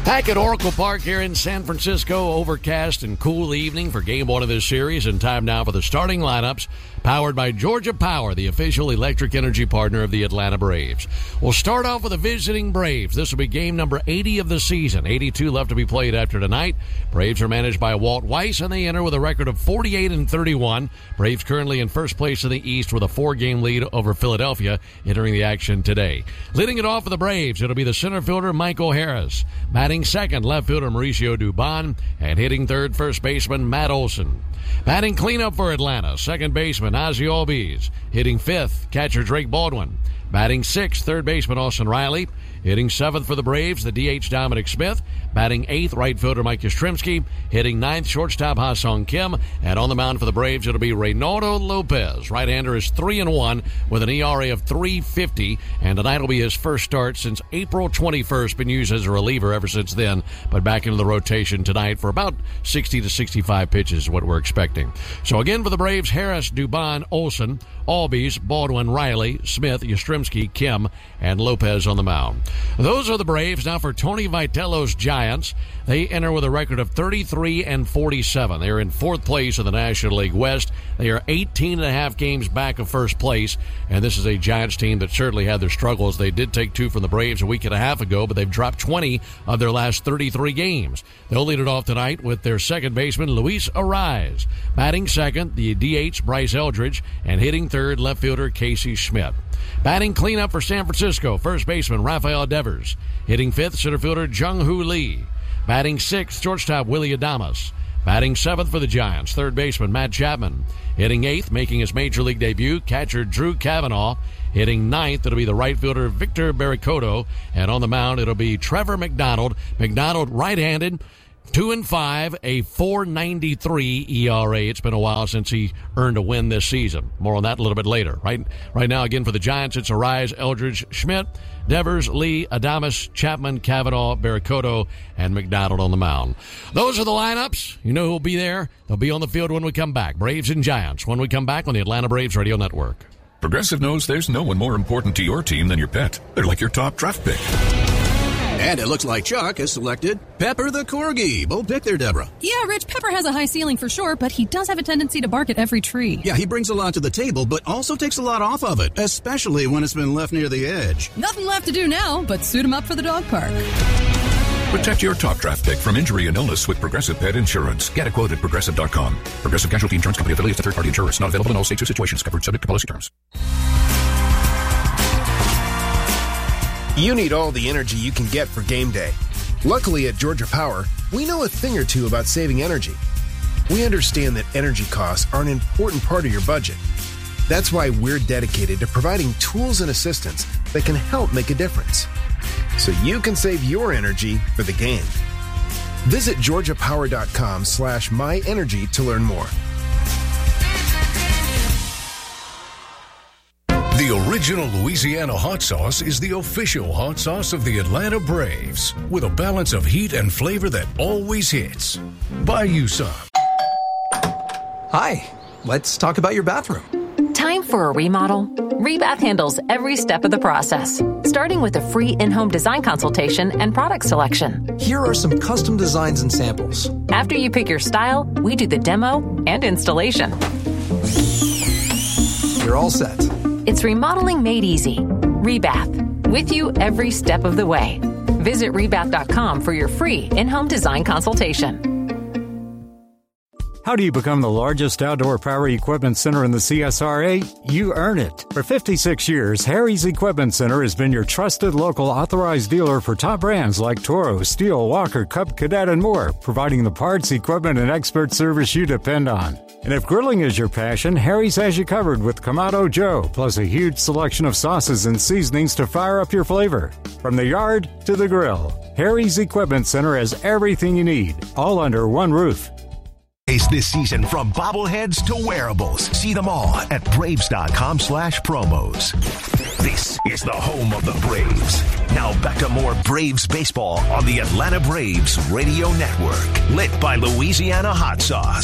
Back at Oracle Park here in San Francisco, overcast and cool evening for game one of this series, and time now for the starting lineups, powered by Georgia Power, the official electric energy partner of the Atlanta Braves. We'll start off with the visiting Braves. This will be game number 80 of the season. 82 left to be played after tonight. Braves are managed by Walt Weiss, and they enter with a record of 48-31. Braves currently in first place in the East with a 4-game lead over Philadelphia entering the action today. Leading it off for the Braves, it'll be the center fielder Michael Harris. Batting second, left fielder Mauricio Dubon, and hitting third, first baseman Matt Olson. Batting cleanup for Atlanta, second baseman Ozzie Albies. Hitting fifth, catcher Drake Baldwin. Batting sixth, third baseman Austin Riley. Hitting seventh for the Braves, the DH Dominic Smith. Batting eighth, right fielder Mike Yastrzemski. Hitting ninth, shortstop Ha-Sung Kim. And on the mound for the Braves, it'll be Reynaldo Lopez. Right-hander is 3-1 with an ERA of .350. And tonight will be his first start since April 21st. Been used as a reliever ever since then, but back into the rotation tonight for about 60 to 65 pitches is what we're expecting. So again for the Braves, Harris, Dubon, Olson, Albies, Baldwin, Riley, Smith, Yastrzemski, Kim, and Lopez on the mound. Those are the Braves. Now for Tony Vitello's Giants, they enter with a record of 33-47. They're in fourth place in the National League West. They are 18.5 games back of first place, and this is a Giants team that certainly had their struggles. They did take 2 from the Braves a week and a half ago, but they've dropped 20 of their last 33 games. They'll lead it off tonight with their second baseman, Luis Arraez. Batting second, the DH, Bryce Eldridge, and hitting third, left fielder Casey Schmidt. Batting cleanup for San Francisco, first baseman Rafael Devers. Hitting fifth, center fielder Jung-Hoo Lee. Batting sixth, shortstop Willy Adames. Batting seventh for the Giants, third baseman Matt Chapman. Hitting eighth, making his major league debut, catcher Drew Cavanaugh. Hitting ninth, it'll be the right fielder Victor Barricotto. And on the mound, it'll be Trevor McDonald. McDonald right-handed, 2-5, a .493 ERA. It's been a while since he earned a win this season. More on that a little bit later. Right now, again, for the Giants, it's Arraez, Eldridge, Schmidt, Devers, Lee, Adames, Chapman, Cavanaugh, Barricotto, and McDonald on the mound. Those are the lineups. You know who'll be there. They'll be on the field when we come back. Braves and Giants when we come back on the Atlanta Braves Radio Network. Progressive knows there's no one more important to your team than your pet. They're like your top draft pick. And it looks like Chuck has selected Pepper the Corgi. Bold pick there, Deborah. Yeah, Rich, Pepper has a high ceiling for sure, but he does have a tendency to bark at every tree. Yeah, he brings a lot to the table, but also takes a lot off of it, especially when it's been left near the edge. Nothing left to do now but suit him up for the dog park. Protect your top draft pick from injury and illness with Progressive Pet Insurance. Get a quote at Progressive.com. Progressive Casualty Insurance Company affiliates to third-party insurers. Not available in all states or situations. Covered subject to policy terms. You need all the energy you can get for game day. Luckily at Georgia Power, we know a thing or two about saving energy. We understand that energy costs are an important part of your budget. That's why we're dedicated to providing tools and assistance that can help make a difference, so you can save your energy for the game. Visit georgiapower.com/myenergy to learn more. The original Louisiana hot sauce is the official hot sauce of the Atlanta Braves, with a balance of heat and flavor that always hits. Buy you some. Hi, let's talk about your bathroom. Time for a remodel? Rebath handles every step of the process, starting with a free in-home design consultation and product selection. Here are some custom designs and samples. After you pick your style, we do the demo and installation. You're all set. It's remodeling made easy. Rebath, with you every step of the way. Visit rebath.com for your free in-home design consultation. How do you become the largest outdoor power equipment center in the CSRA? You earn it. For 56 years, Harry's Equipment Center has been your trusted local authorized dealer for top brands like Toro, Steel, Walker, Cub Cadet, and more, providing the parts, equipment, and expert service you depend on. And if grilling is your passion, Harry's has you covered with Kamado Joe, plus a huge selection of sauces and seasonings to fire up your flavor. From the yard to the grill, Harry's Equipment Center has everything you need, all under one roof. This season, from bobbleheads to wearables. See them all at Braves.com/promos. This is the home of the Braves. Now back to more Braves baseball on the Atlanta Braves Radio Network. Lit by Louisiana Hot Sauce.